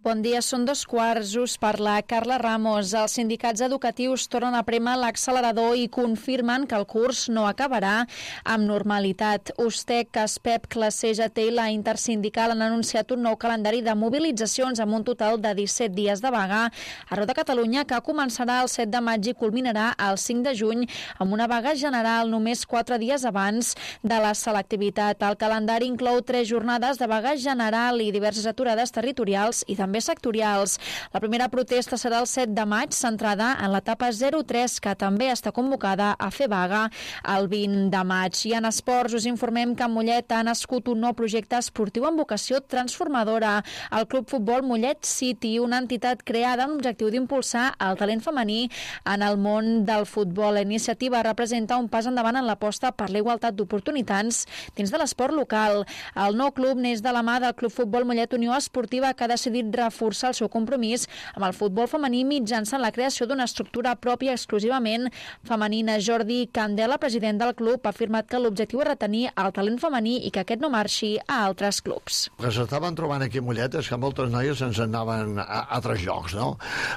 Bon dia, són 2:15, us parla Carla Ramos. Els sindicats educatius tornen a prémer l'accelerador i confirmen que el curs no acabarà amb normalitat. USTEC, CASPEB, Classe, CGT i la Intersindical han anunciat un nou calendari de mobilitzacions amb un total de 17 dies de vaga arreu de Catalunya que començarà el 7 de maig i culminarà el 5 de juny amb una vaga general només 4 dies abans de la selectivitat. El calendari inclou 3 jornades de vaga general i diverses aturades territorials i també sectorials. La primera protesta serà el 7 de maig, centrada en l'etapa 03, que també està convocada a fer vaga el 20 de maig. I en esports us informem que a Mollet ha nascut un nou projecte esportiu amb vocació transformadora. El Club Futbol Mollet City, una entitat creada amb l'objectiu d'impulsar el talent femení en el món del futbol. La iniciativa representa un pas endavant en l'aposta per la igualtat d'oportunitats dins de l'esport local. El nou club neix de la mà del Club Futbol Mollet Unió Esportiva, que ha decidit reforçar el seu compromís amb el futbol femení mitjançant la creació d'una estructura pròpia exclusivament femenina. Jordi Candela, president del club, ha afirmat que l'objectiu és retenir el talent femení i que aquest no marxi a altres clubs. El que s'estaven trobant aquí a Mollet és que moltes noies ens anaven a altres llocs, no?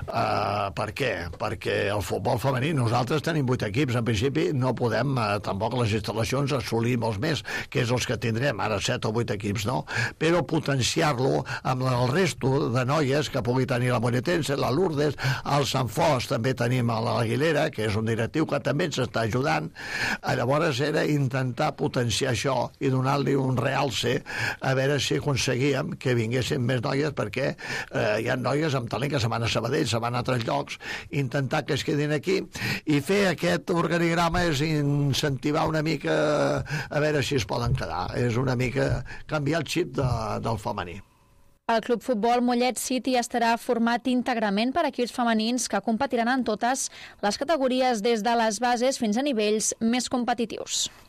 Per què? Perquè el futbol femení, nosaltres tenim 8 equips, en principi no podem, tampoc les instal·lacions, assolir molts més, que és els que tindrem, ara 7 o 8 equips, no? Però potenciar-lo amb el resto de noies que pugui tenir la Molletense, la Lourdes, el Sant Fos, també tenim a l'Aguilera, que és un directiu que també ens està ajudant. Llavors era intentar potenciar això i donar-li un realce a veure si aconseguíem que vinguessin més noies, perquè hi ha noies amb talent que se van a Sabadell, se van a altres llocs, intentar que es quedin aquí i fer aquest organigrama és incentivar una mica a veure si es poden quedar. És una mica canviar el xip del femení. El Club Futbol Mollet City estarà format íntegrament per equips femenins que competiran en totes les categories des de les bases fins a nivells més competitius.